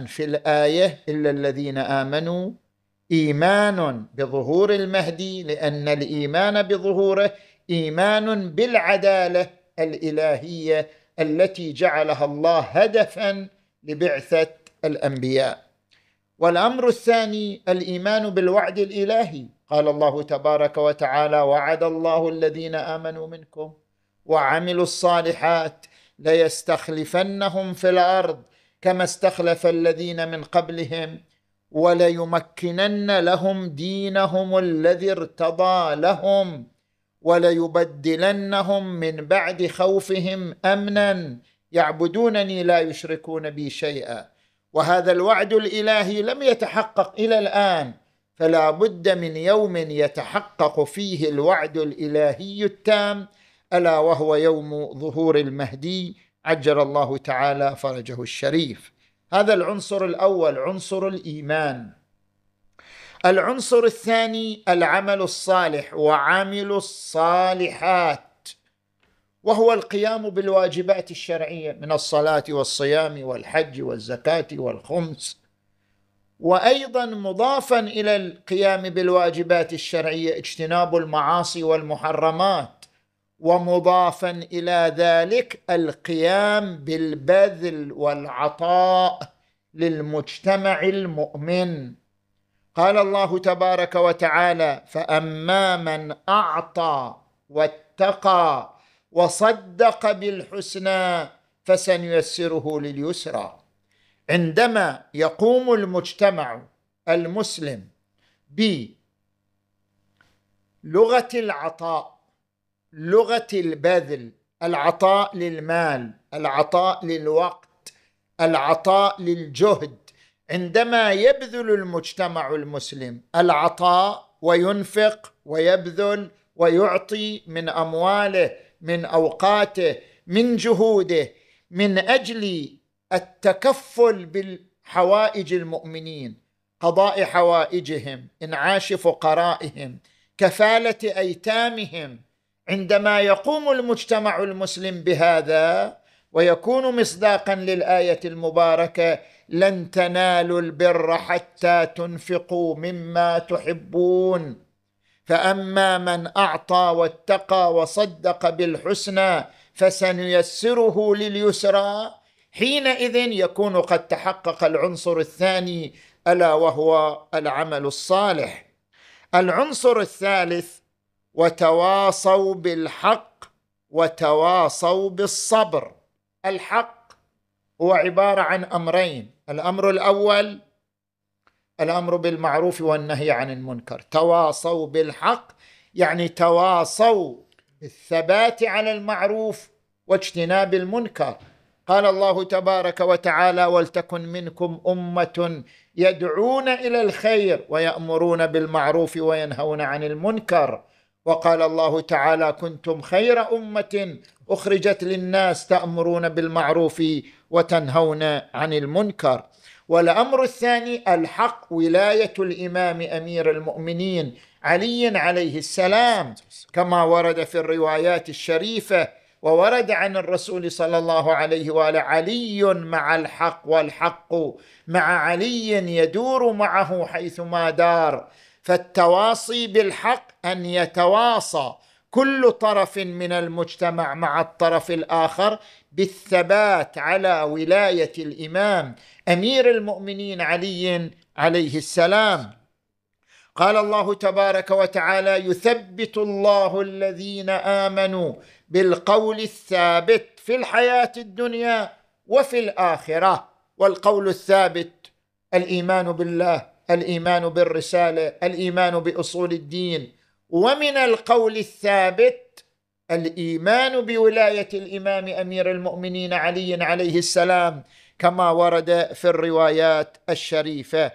في الآية إلا الذين آمنوا إيمان بظهور المهدي، لأن الإيمان بظهوره إيمان بالعدالة الإلهية التي جعلها الله هدفا لبعثة الأنبياء. والأمر الثاني الإيمان بالوعد الإلهي. قال الله تبارك وتعالى: وعد الله الذين آمنوا منكم وعملوا الصالحات ليستخلفنهم في الأرض كما استخلف الذين من قبلهم وليمكنن لهم دينهم الذي ارتضى لهم وليبدلنهم من بعد خوفهم أمنا يعبدونني لا يشركون بي شيئا. وهذا الوعد الإلهي لم يتحقق إلى الآن، فلا بد من يوم يتحقق فيه الوعد الإلهي التام، ألا وهو يوم ظهور المهدي عجل الله تعالى فرجه الشريف. هذا العنصر الأول، عنصر الإيمان. العنصر الثاني العمل الصالح وعمل الصالحات، وهو القيام بالواجبات الشرعية من الصلاة والصيام والحج والزكاة والخمس. وأيضا مضافا إلى القيام بالواجبات الشرعية اجتناب المعاصي والمحرمات، ومضافا إلى ذلك القيام بالبذل والعطاء للمجتمع المؤمن. قال الله تبارك وتعالى: فأما من أعطى واتقى وصدق بالحسنى فسنيسره لليسرى. عندما يقوم المجتمع المسلم بلغة العطاء، لغة البذل، العطاء للمال، العطاء للوقت، العطاء للجهد، عندما يبذل المجتمع المسلم العطاء وينفق ويبذل ويعطي من أمواله، من أوقاته، من جهوده، من أجل التكفل بالحوائج المؤمنين، قضاء حوائجهم، إنعاش فقرائهم، كفالة أيتامهم، عندما يقوم المجتمع المسلم بهذا ويكون مصداقا للآية المباركة: لن تنالوا البر حتى تنفقوا مما تحبون، فأما من أعطى واتقى وصدق بالحسنى فسنيسره لليسرى، حينئذ يكون قد تحقق العنصر الثاني ألا وهو العمل الصالح. العنصر الثالث وتواصوا بالحق وتواصوا بالصبر. الحق هو عبارة عن أمرين: الأمر الأول الأمر بالمعروف والنهي عن المنكر. تواصوا بالحق يعني تواصوا بالثبات على المعروف واجتناب المنكر. قال الله تبارك وتعالى: ولتكن منكم أمة يدعون إلى الخير ويأمرون بالمعروف وينهون عن المنكر. وقال الله تعالى: كنتم خير أمة أخرجت للناس تأمرون بالمعروف وتنهون عن المنكر. والأمر الثاني الحق ولاية الإمام أمير المؤمنين علي عليه السلام، كما ورد في الروايات الشريفة وورد عن الرسول صلى الله عليه وآله: علي مع الحق والحق مع علي يدور معه حيثما دار. فالتواصي بالحق أن يتواصى كل طرف من المجتمع مع الطرف الآخر بالثبات على ولاية الإمام أمير المؤمنين علي عليه السلام. قال الله تبارك وتعالى: يثبت الله الذين آمنوا بالقول الثابت في الحياة الدنيا وفي الآخرة. والقول الثابت الإيمان بالله، الإيمان بالرسالة، الإيمان بأصول الدين. ومن القول الثابت الإيمان بولاية الإمام أمير المؤمنين علي عليه السلام، كما ورد في الروايات الشريفة.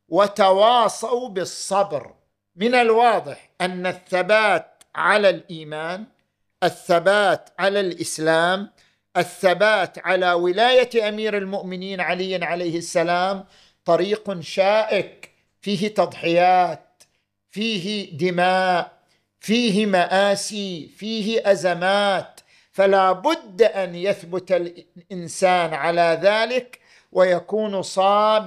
وتواصوا بالصبر. من الواضح أن الثبات على الإيمان، الثبات على الإسلام، الثبات على ولاية أمير المؤمنين علي عليه السلام طريق شائك، فيه تضحيات، فيه دماء، فيه مآسي، فيه أزمات، فلا بد أن يثبت الإنسان على ذلك ويكون صابرا